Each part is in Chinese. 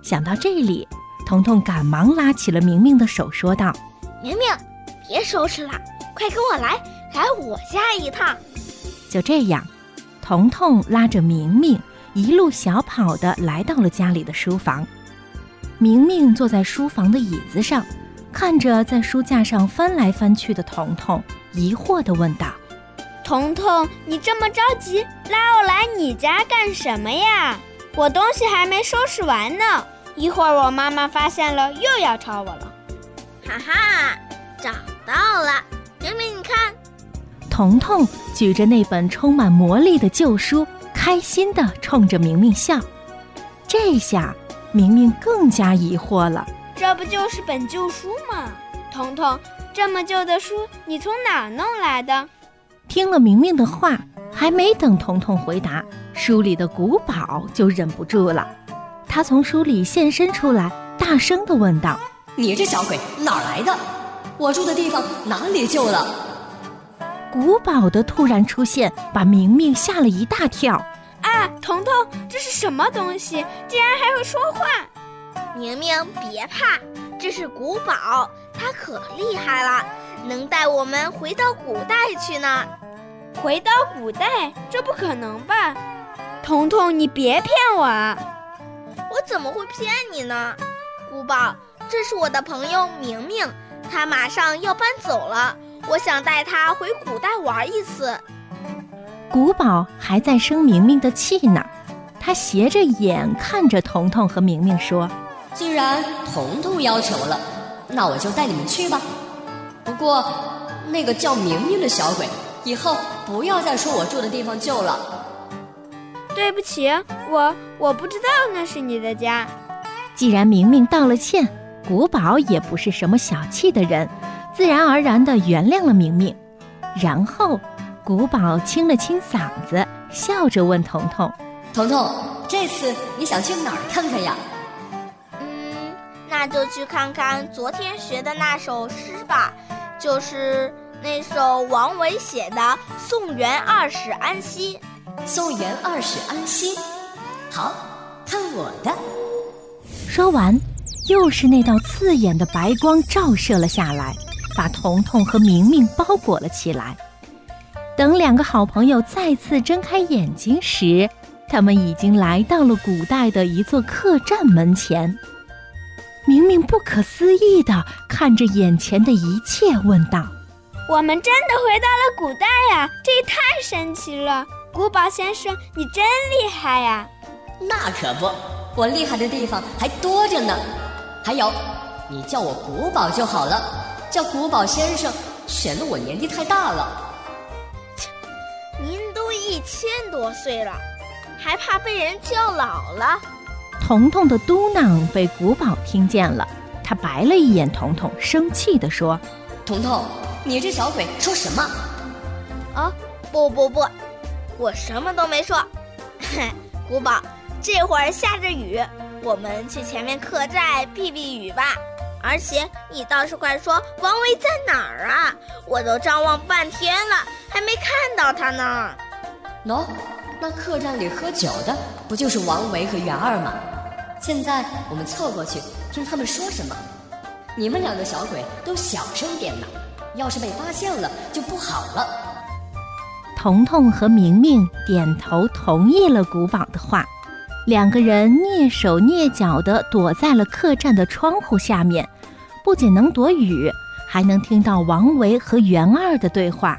想到这里，彤彤赶忙拉起了明明的手说道： 明明，别收拾了，快跟我来我家一趟。 就这样，彤彤拉着明明一路小跑地来到了家里的书房。明明坐在书房的椅子上，看着在书架上翻来翻去的彤彤，疑惑地问道： 彤彤，你这么着急拉我来你家干什么呀？我东西还没收拾完呢，一会儿我妈妈发现了又要吵我了。 哈哈，找到了，明明你看。 彤彤举着那本充满魔力的旧书，开心地冲着明明笑。这下明明更加疑惑了， 这不就是本旧书吗？彤彤，这么旧的书你从哪弄来的？ 听了明明的话，还没等彤彤回答，书里的古堡就忍不住了。他从书里现身出来，大声地问道： 你这小鬼哪儿来的？我住的地方哪里旧了？ 古堡的突然出现把明明吓了一大跳。 啊，彤彤，这是什么东西？竟然还会说话！ 明明别怕，这是古堡，它可厉害了，能带我们回到古代去呢。 回到古代？这不可能吧？彤彤，你别骗我啊！ 我怎么会骗你呢？古堡，这是我的朋友明明，他马上要搬走了，我想带他回古代玩一次。 古堡还在生明明的气呢，他斜着眼看着彤彤和明明说： 既然彤彤要求了，那我就带你们去吧。不过那个叫明明的小鬼，以后不要再说我住的地方旧了。 对不起，我不知道那是你的家。 既然明明道了歉，古堡也不是什么小气的人，自然而然地原谅了明明。然后古堡清了清嗓子，笑着问彤彤： 彤彤，这次你想去哪儿看看呀？ 那就去看看昨天学的那首诗吧，就是那首王维写的《宋元二使安西》。 宋元二使安西，好，看我的。 说完，又是那道刺眼的白光照射了下来，把彤彤和明明包裹了起来。等两个好朋友再次睁开眼睛时，他们已经来到了古代的一座客栈门前。明明不可思议地看着眼前的一切，问道： 我们真的回到了古代呀，这也太神奇了！古堡先生，你真厉害呀！ 那可不，我厉害的地方还多着呢。还有，你叫我古堡就好了，叫古堡先生显得我年纪太大了。 您都1000多岁了，还怕被人叫老了？ 彤彤的嘟囔被古堡听见了，他白了一眼彤彤，生气地说： 彤彤，你这小鬼说什么？ 啊，不，我什么都没说。古堡，这会儿下着雨，我们去前面客栈避避雨吧。而且你倒是快说王维在哪儿啊，我都张望半天了，还没看到他呢。 那客栈里喝酒的不就是王维和元二吗？现在我们凑过去听他们说什么。你们两个小鬼都小声点呢，要是被发现了就不好了。 彤彤和明明点头同意了古堡的话，两个人蹑手蹑脚地躲在了客栈的窗户下面，不仅能躲雨，还能听到王维和元二的对话。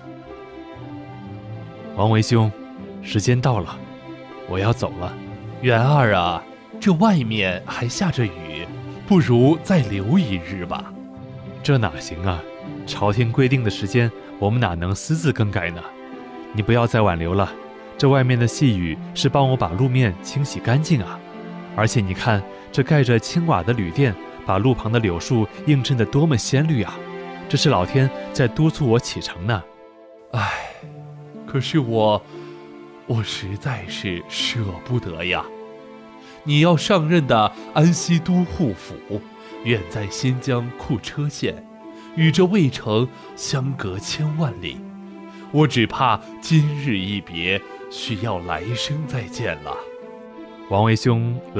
王维兄，时间到了，我要走了。元二啊，这外面还下着雨，不如再留一日吧。这哪行啊，朝廷规定的时间，我们哪能私自更改呢？你不要再挽留了，这外面的细雨是帮我把路面清洗干净啊。而且你看，这盖着青瓦的旅店，把路旁的柳树映衬得多么鲜绿啊！这是老天在督促我启程呢。唉，可是我实在是舍不得呀。你要上任的安西都护府，远在新疆库车县，与这渭城相隔1000万里。我只怕今日一别，需要来生再见了。王维兄